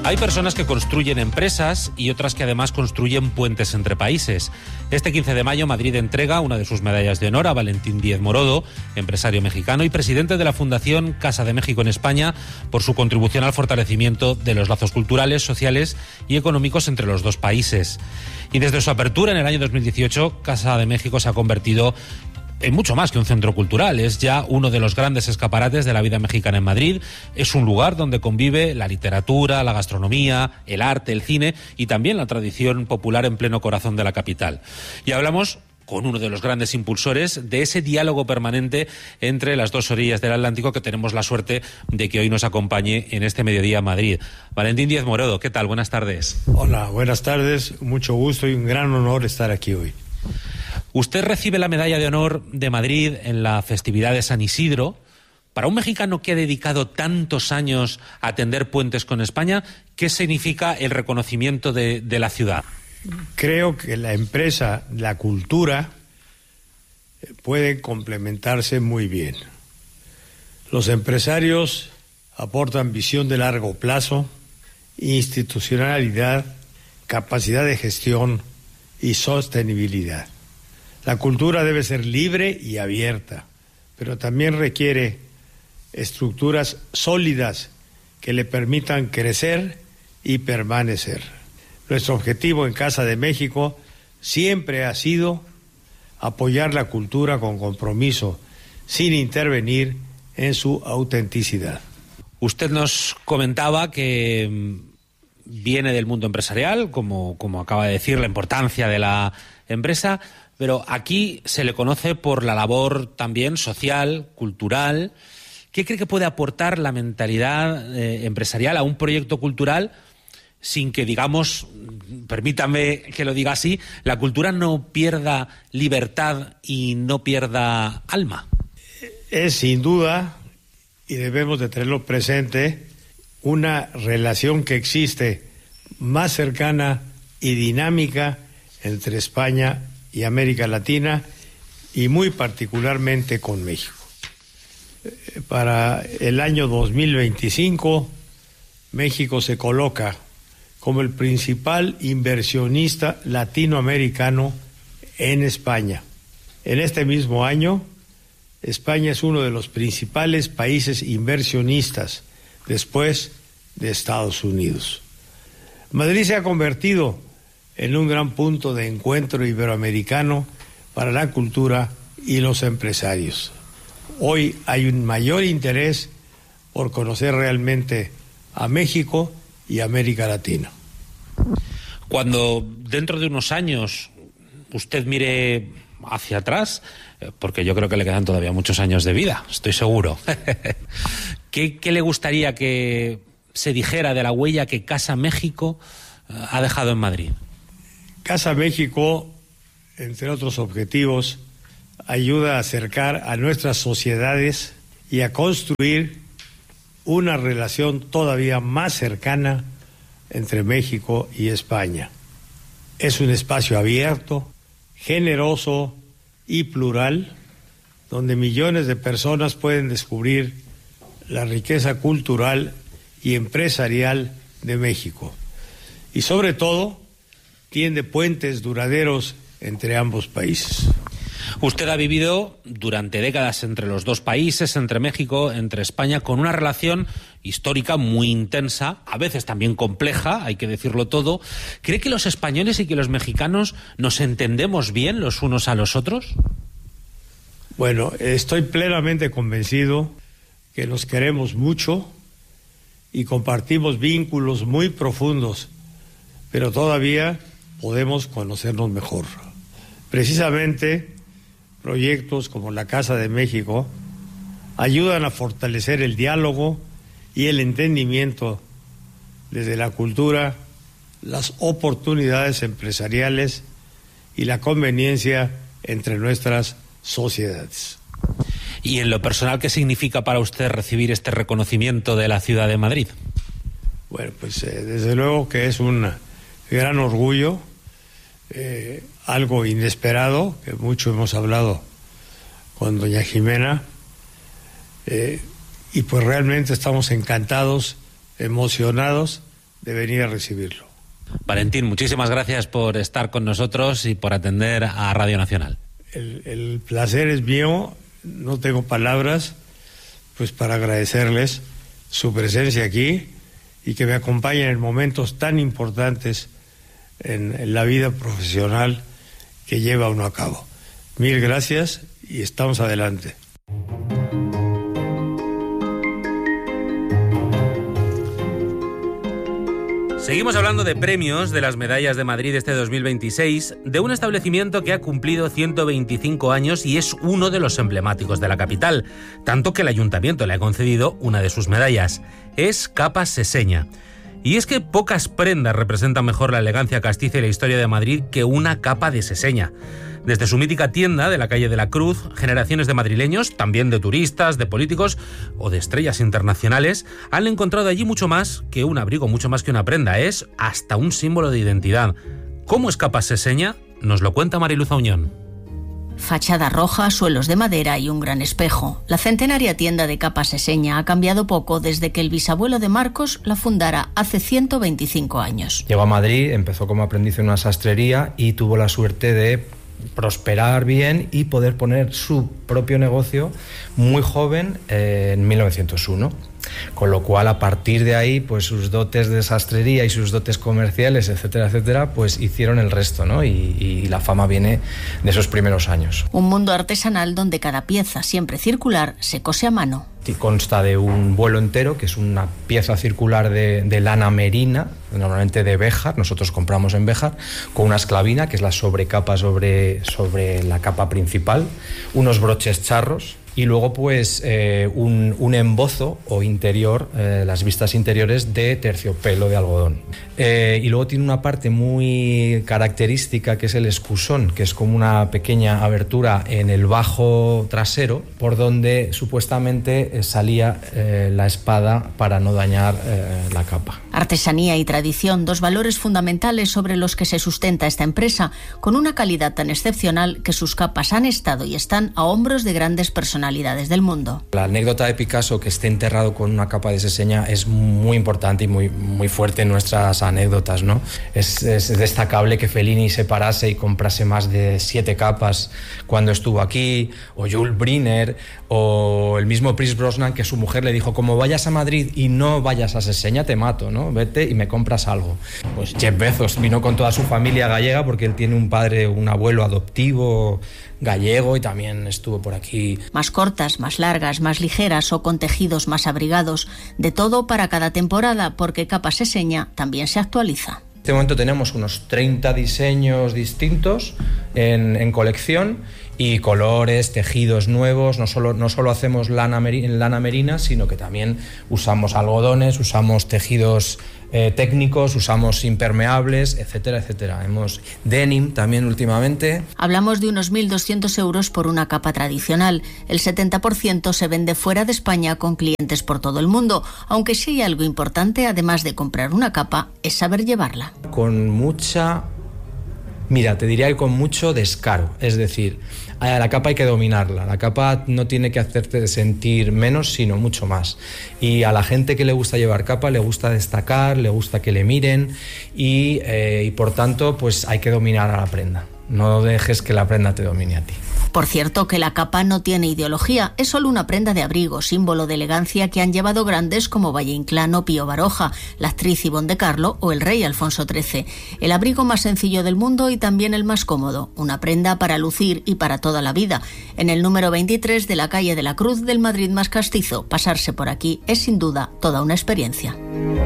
Hay personas que construyen empresas y otras que además construyen puentes entre países. Este 15 de mayo Madrid entrega una de sus medallas de honor a Valentín Díez Morodo, empresario mexicano y presidente de la Fundación Casa de México en España, por su contribución al fortalecimiento de los lazos culturales, sociales y económicos entre los dos países. Y desde su apertura en el año 2018, Casa de México se ha convertido en mucho más que un centro cultural. Es ya uno de los grandes escaparates de la vida mexicana en Madrid. Es un lugar donde convive la literatura, la gastronomía, el arte, el cine y también la tradición popular en pleno corazón de la capital. Y hablamos con uno de los grandes impulsores de ese diálogo permanente entre las dos orillas del Atlántico, que tenemos la suerte de que hoy nos acompañe en este mediodía en Madrid. Valentín Díez Morodo, ¿qué tal? Buenas tardes. Hola, buenas tardes. Mucho gusto y un gran honor estar aquí hoy. Usted recibe la Medalla de Honor de Madrid en la festividad de San Isidro. Para un mexicano que ha dedicado tantos años a tender puentes con España, ¿qué significa el reconocimiento de la ciudad? Creo que la empresa, la cultura, pueden complementarse muy bien. Los empresarios aportan visión de largo plazo, institucionalidad, capacidad de gestión y sostenibilidad. La cultura debe ser libre y abierta, pero también requiere estructuras sólidas que le permitan crecer y permanecer. Nuestro objetivo en Casa de México siempre ha sido apoyar la cultura con compromiso, sin intervenir en su autenticidad. Usted nos comentaba que viene del mundo empresarial, como acaba de decir, la importancia de la empresa, pero aquí se le conoce por la labor también social, cultural. ¿Qué cree que puede aportar la mentalidad empresarial a un proyecto cultural sin que, digamos, permítame que lo diga así, la cultura no pierda libertad y no pierda alma? Es sin duda, y debemos de tenerlo presente, una relación que existe más cercana y dinámica entre España y América Latina, y muy particularmente con México. Para el año 2025, México se coloca como el principal inversionista latinoamericano en España. En este mismo año, España es uno de los principales países inversionistas después de Estados Unidos. Madrid se ha convertido en un gran punto de encuentro iberoamericano para la cultura y los empresarios. Hoy hay un mayor interés por conocer realmente a México y América Latina. Cuando dentro de unos años usted mire hacia atrás, porque yo creo que le quedan todavía muchos años de vida, estoy seguro, ¿qué le gustaría que se dijera de la huella que Casa México ha dejado en Madrid? Casa México, entre otros objetivos, ayuda a acercar a nuestras sociedades y a construir una relación todavía más cercana entre México y España. Es un espacio abierto, generoso y plural, donde millones de personas pueden descubrir la riqueza cultural y empresarial de México. Y sobre todo, tiende puentes duraderos entre ambos países. Usted ha vivido durante décadas entre los dos países, entre México, entre España, con una relación histórica muy intensa, a veces también compleja, hay que decirlo todo. ¿Cree que los españoles y que los mexicanos nos entendemos bien los unos a los otros? Bueno, estoy plenamente convencido que nos queremos mucho y compartimos vínculos muy profundos, pero todavía podemos conocernos mejor. Precisamente, proyectos como la Casa de México ayudan a fortalecer el diálogo y el entendimiento desde la cultura, las oportunidades empresariales y la conveniencia entre nuestras sociedades. ¿Y en lo personal qué significa para usted recibir este reconocimiento de la ciudad de Madrid? Bueno, pues desde luego que es un gran orgullo, algo inesperado, que mucho hemos hablado con doña Jimena, y pues realmente estamos encantados, emocionados de venir a recibirlo. Valentín, muchísimas gracias por estar con nosotros y por atender a Radio Nacional. El placer es mío, no tengo palabras pues para agradecerles su presencia aquí y que me acompañen en momentos tan importantes en la vida profesional que lleva uno a cabo. Mil gracias y estamos adelante. Seguimos hablando de premios de las medallas de Madrid este 2026, de un establecimiento que ha cumplido 125 años y es uno de los emblemáticos de la capital, tanto que el ayuntamiento le ha concedido una de sus medallas. Es Capas Seseña. Y es que pocas prendas representan mejor la elegancia castiza y la historia de Madrid que una capa de Seseña. Desde su mítica tienda de la calle de la Cruz, generaciones de madrileños, también de turistas, de políticos o de estrellas internacionales, han encontrado allí mucho más que un abrigo, mucho más que una prenda. Es hasta un símbolo de identidad. ¿Cómo es Capas Seseña? Nos lo cuenta Mariluz Auñón. Fachada roja, suelos de madera y un gran espejo. La centenaria tienda de Capas Seseña ha cambiado poco desde que el bisabuelo de Marcos la fundara hace 125 años. Llegó a Madrid, empezó como aprendiz en una sastrería y tuvo la suerte de prosperar bien y poder poner su propio negocio muy joven en 1901. Con lo cual, a partir de ahí, pues sus dotes de sastrería y sus dotes comerciales, etcétera, etcétera, pues hicieron el resto, ¿no? Y la fama viene de esos primeros años. Un mundo artesanal donde cada pieza, siempre circular, se cose a mano. Consta de un vuelo entero, que es una pieza circular de lana merina, normalmente de Béjar, nosotros compramos en Béjar, con una esclavina, que es la sobrecapa sobre la capa principal, unos broches charros, y luego pues un embozo o interior, las vistas interiores de terciopelo de algodón. Y luego tiene una parte muy característica que es el escusón, que es como una pequeña abertura en el bajo trasero por donde supuestamente salía la espada para no dañar la capa. Artesanía y tradición, dos valores fundamentales sobre los que se sustenta esta empresa, con una calidad tan excepcional que sus capas han estado y están a hombros de grandes personalidades del mundo. La anécdota de Picasso, que esté enterrado con una capa de Seseña, es muy importante y muy fuerte en nuestras anécdotas, ¿no? Es destacable que Fellini se parase y comprase más de 7 capas cuando estuvo aquí, o Jules Briner, o el mismo Pierce Brosnan, que su mujer le dijo: como vayas a Madrid y no vayas a Seseña, te mato, ¿no? Vete y me compras algo. Pues Jeff Bezos vino con toda su familia gallega, porque él tiene un abuelo adoptivo gallego, y también estuvo por aquí. Más cortas, más largas, más ligeras o con tejidos más abrigados, de todo para cada temporada, porque Capas Seseña también se actualiza. En este momento tenemos unos 30 diseños distintos en colección, y colores, tejidos nuevos. No solo hacemos lana merina, sino que también usamos algodones, usamos tejidos técnicos, usamos impermeables, etcétera, etcétera. Hemos denim también últimamente. Hablamos de unos 1.200 euros por una capa tradicional. El 70% se vende fuera de España con clientes por todo el mundo, aunque sí hay algo importante, además de comprar una capa, es saber llevarla. Te diría que con mucho descaro, es decir, la capa hay que dominarla, la capa no tiene que hacerte sentir menos, sino mucho más. Y a la gente que le gusta llevar capa le gusta destacar, le gusta que le miren y por tanto pues hay que dominar a la prenda. No dejes que la prenda te domine a ti. Por cierto, que la capa no tiene ideología, es solo una prenda de abrigo, símbolo de elegancia que han llevado grandes como Valle Inclán o Pío Baroja, la actriz Ivonne de Carlo o el rey Alfonso XIII. El abrigo más sencillo del mundo y también el más cómodo, una prenda para lucir y para toda la vida. En el número 23 de la calle de la Cruz del Madrid más castizo, pasarse por aquí es sin duda toda una experiencia.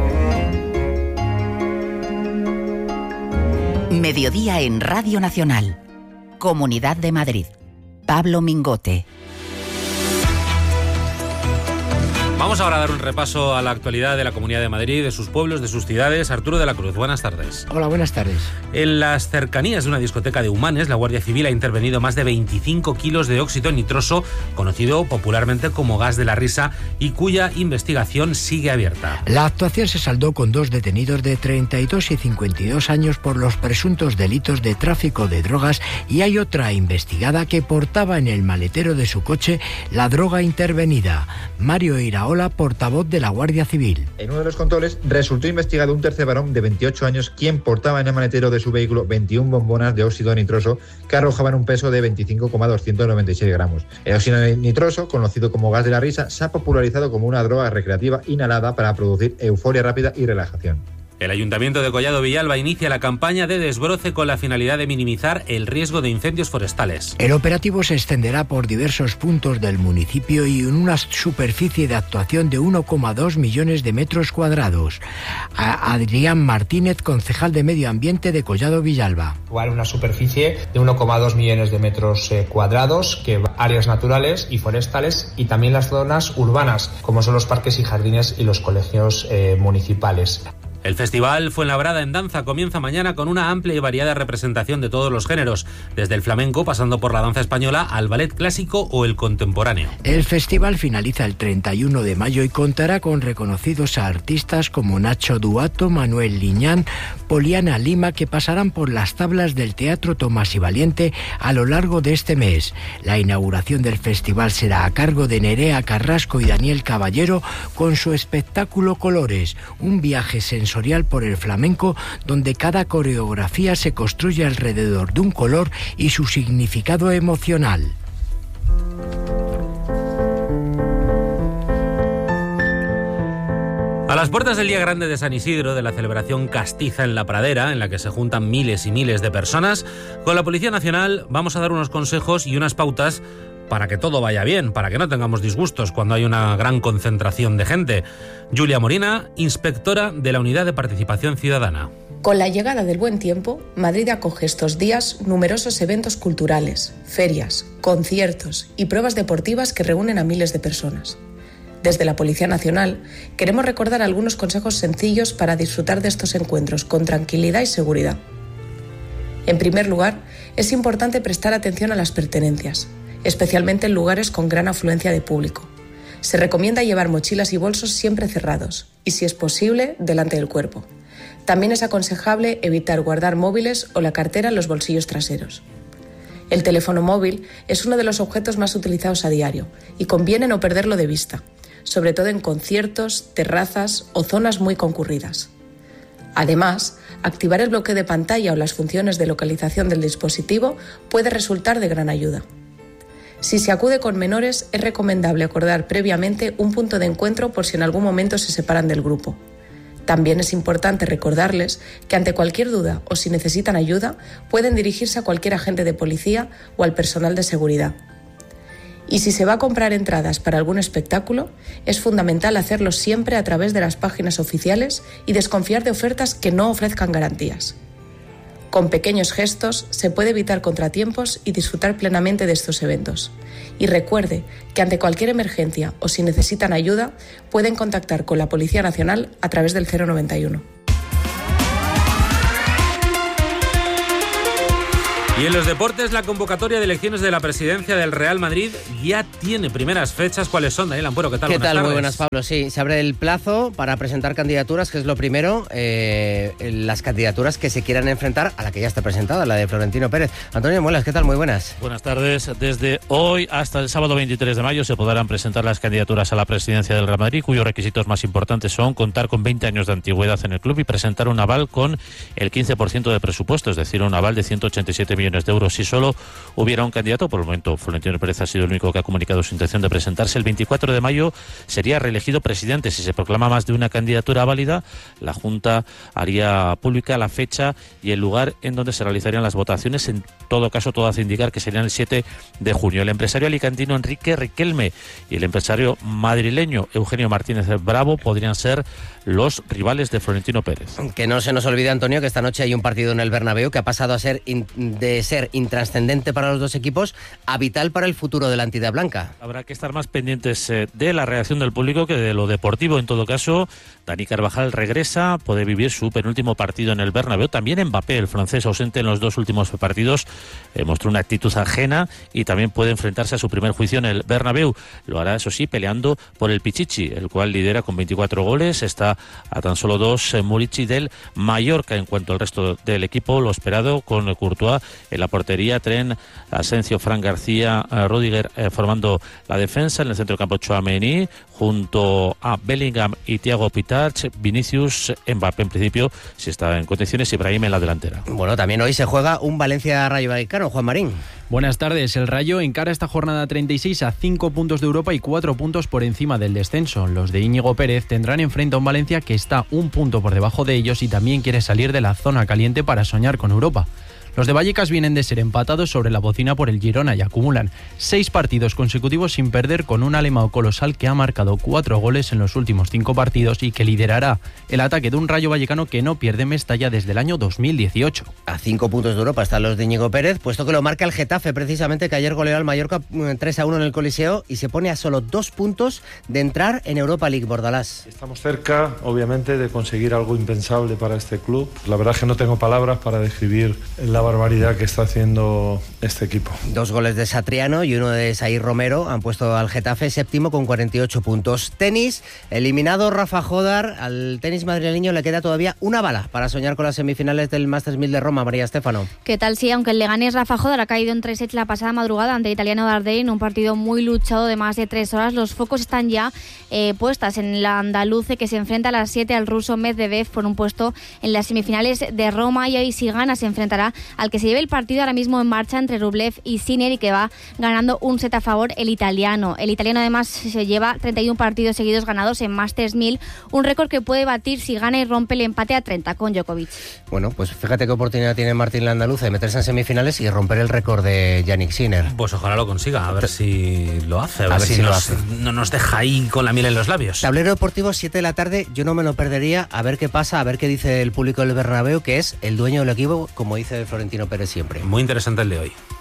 Mediodía en Radio Nacional. Comunidad de Madrid. Pablo Mingote. Vamos ahora a dar un repaso a la actualidad de la Comunidad de Madrid, de sus pueblos, de sus ciudades. Arturo de la Cruz, buenas tardes. Hola, buenas tardes. En las cercanías de una discoteca de Humanes, la Guardia Civil ha intervenido más de 25 kilos de óxido nitroso, conocido popularmente como gas de la risa, y cuya investigación sigue abierta. La actuación se saldó con 2 detenidos de 32 y 52 años por los presuntos delitos de tráfico de drogas, y hay otra investigada que portaba en el maletero de su coche la droga intervenida. Mario Iraola Iraola, portavoz de la Guardia Civil. En uno de los controles resultó investigado un tercer varón de 28 años quien portaba en el maletero de su vehículo 21 bombonas de óxido nitroso que arrojaban un peso de 25,296 gramos. El óxido nitroso, conocido como gas de la risa, se ha popularizado como una droga recreativa inhalada para producir euforia rápida y relajación. El Ayuntamiento de Collado Villalba inicia la campaña de desbroce con la finalidad de minimizar el riesgo de incendios forestales. El operativo se extenderá por diversos puntos del municipio y en una superficie de actuación de 1,2 millones de metros cuadrados. Adrián Martínez, concejal de Medio Ambiente de Collado Villalba. Igual una superficie de 1,2 millones de metros cuadrados, que áreas naturales y forestales, y también las zonas urbanas, como son los parques y jardines y los colegios municipales. El Festival Fuenlabrada en Danza comienza mañana con una amplia y variada representación de todos los géneros, desde el flamenco pasando por la danza española al ballet clásico o el contemporáneo. El festival finaliza el 31 de mayo y contará con reconocidos artistas como Nacho Duato, Manuel Liñán, Poliana Lima, que pasarán por las tablas del Teatro Tomás y Valiente a lo largo de este mes. La inauguración del festival será a cargo de Nerea Carrasco y Daniel Caballero con su espectáculo Colores, un viaje sensorial por el flamenco donde cada coreografía se construye alrededor de un color y su significado emocional. A las puertas del Día Grande de San Isidro, de la celebración castiza en la Pradera, en la que se juntan miles y miles de personas, con la Policía Nacional vamos a dar unos consejos y unas pautas para que todo vaya bien, para que no tengamos disgustos cuando hay una gran concentración de gente. Julia Morina, inspectora de la Unidad de Participación Ciudadana. Con la llegada del buen tiempo, Madrid acoge estos días numerosos eventos culturales, ferias, conciertos y pruebas deportivas que reúnen a miles de personas. Desde la Policía Nacional queremos recordar algunos consejos sencillos para disfrutar de estos encuentros con tranquilidad y seguridad. En primer lugar, es importante prestar atención a las pertenencias, especialmente en lugares con gran afluencia de público. Se recomienda llevar mochilas y bolsos siempre cerrados y, si es posible, delante del cuerpo. También es aconsejable evitar guardar móviles o la cartera en los bolsillos traseros. El teléfono móvil es uno de los objetos más utilizados a diario y conviene no perderlo de vista, sobre todo en conciertos, terrazas o zonas muy concurridas. Además, activar el bloqueo de pantalla o las funciones de localización del dispositivo puede resultar de gran ayuda. Si se acude con menores, es recomendable acordar previamente un punto de encuentro por si en algún momento se separan del grupo. También es importante recordarles que ante cualquier duda o si necesitan ayuda, pueden dirigirse a cualquier agente de policía o al personal de seguridad. Y si se va a comprar entradas para algún espectáculo, es fundamental hacerlo siempre a través de las páginas oficiales y desconfiar de ofertas que no ofrezcan garantías. Con pequeños gestos se puede evitar contratiempos y disfrutar plenamente de estos eventos. Y recuerde que ante cualquier emergencia o si necesitan ayuda, pueden contactar con la Policía Nacional a través del 091. Y en los deportes, la convocatoria de elecciones de la presidencia del Real Madrid ya tiene primeras fechas. ¿Cuáles son, Daniel Ampuero? ¿Qué tal? ¿Qué tal? Muy buenas, Pablo. Sí, se abre el plazo para presentar candidaturas, que es lo primero, las candidaturas que se quieran enfrentar a la que ya está presentada, la de Florentino Pérez. Antonio Muelas, ¿qué tal? Muy buenas. Buenas tardes. Desde hoy hasta el sábado 23 de mayo se podrán presentar las candidaturas a la presidencia del Real Madrid, cuyos requisitos más importantes son contar con 20 años de antigüedad en el club y presentar un aval con el 15% de presupuesto, es decir, un aval de 187 millones de euros. Si solo hubiera un candidato, por el momento Florentino Pérez ha sido el único que ha comunicado su intención de presentarse, el 24 de mayo sería reelegido presidente. Si se proclama más de una candidatura válida, la Junta haría pública la fecha y el lugar en donde se realizarían las votaciones. En todo caso, todo hace indicar que serían el 7 de junio. El empresario alicantino Enrique Riquelme y el empresario madrileño Eugenio Martínez Bravo podrían ser los rivales de Florentino Pérez. Que no se nos olvide, Antonio, que esta noche hay un partido en el Bernabéu que ha pasado a ser de ser intrascendente para los dos equipos a vital para el futuro de la entidad blanca. Habrá que estar más pendientes de la reacción del público que de lo deportivo. En todo caso, Dani Carvajal regresa, puede vivir su penúltimo partido en el Bernabéu. También Mbappé, el francés ausente en los dos últimos partidos, mostró una actitud ajena y también puede enfrentarse a su primer juicio en el Bernabéu. Lo hará, eso sí, peleando por el Pichichi, el cual lidera con 24 goles. Está a tan solo 2 Murici del Mallorca. En cuanto al resto del equipo, lo esperado con Courtois En la portería, Tren, Asensio, Fran García, Rudiger formando la defensa. En el centro del campo, Tchouaméni, junto a Bellingham y Thiago Pitach, Vinicius, Mbappé en principio, si está en condiciones, Ibrahim en la delantera. Bueno, también hoy se juega un Valencia-Rayo Vallecano, Juan Marín. Buenas tardes. El Rayo encara esta jornada 36 a 5 puntos de Europa y 4 puntos por encima del descenso. Los de Íñigo Pérez tendrán enfrente a un Valencia que está un punto por debajo de ellos y también quiere salir de la zona caliente para soñar con Europa. Los de Vallecas vienen de ser empatados sobre la bocina por el Girona y acumulan 6 partidos consecutivos sin perder, con un Alemão colosal que ha marcado 4 goles en los últimos 5 partidos y que liderará el ataque de un Rayo Vallecano que no pierde Mestalla desde el año 2018. A 5 puntos de Europa están los de Íñigo Pérez, puesto que lo marca el Getafe, precisamente, que ayer goleó al Mallorca 3-1 en el Coliseo y se pone a solo 2 puntos de entrar en Europa League. Bordalás. Estamos cerca, obviamente, de conseguir algo impensable para este club. La verdad es que no tengo palabras para describir la barbaridad que está haciendo este equipo. 2 goles de Satriano y uno de Saïd Romero han puesto al Getafe séptimo con 48 puntos. Tenis, eliminado Rafa Jodar. Al tenis madrileño le queda todavía una bala para soñar con las semifinales del Masters 1000 de Roma. María Estéfano. ¿Qué tal? Sí, aunque el leganés Rafa Jodar ha caído en 3 sets la pasada madrugada ante el italiano Dardenne, un partido muy luchado de más de 3 horas, los focos están ya puestas en la andaluce, que se enfrenta a las 7 al ruso Medvedev por un puesto en las semifinales de Roma, y ahí, si gana, se enfrentará al que se lleve el partido ahora mismo en marcha entre Rublev y Sinner, y que va ganando un set a favor el italiano. El italiano además se lleva 31 partidos seguidos ganados en Masters 1000, un récord que puede batir si gana y rompe el empate a 30 con Djokovic. Bueno, pues fíjate qué oportunidad tiene Martín la andaluza de meterse en semifinales y romper el récord de Yannick Sinner. Pues ojalá lo consiga, a ver si lo hace, a ver si lo hace. No nos deja ahí con la miel en los labios. Tablero deportivo, 7 de la tarde, yo no me lo perdería, a ver qué pasa, a ver qué dice el público del Bernabéu, que es el dueño del equipo, como dice Florentino Pérez siempre. Muy interesante el de hoy.